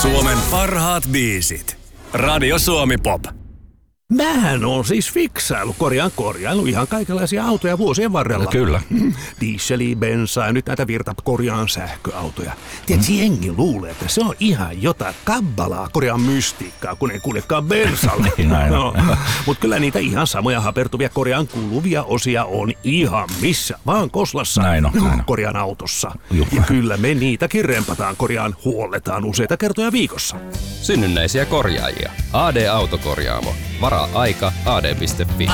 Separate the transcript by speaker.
Speaker 1: Suomen parhaat biisit. Radio Suomi Pop.
Speaker 2: Mähän on siis korjailu ihan kaikenlaisia autoja vuosien varrella.
Speaker 3: No, kyllä.
Speaker 2: Dieseliä, bensaa ja nyt näitä korjaan sähköautoja. Tiedätkö, jengi luulee, että se on ihan jotain kabbalaa korjaan mystiikkaa, kun ei kuljekaan bensalla. No, mutta kyllä niitä ihan samoja hapertuvia korjaan kuluvia osia on ihan missä vaan koslassa korjaan autossa. Ja kyllä me niitäkin rempataan huolletaan useita kertoja viikossa.
Speaker 4: Synnynnäisiä korjaajia. AD Autokorjaamo. Varaa aika ad.fi.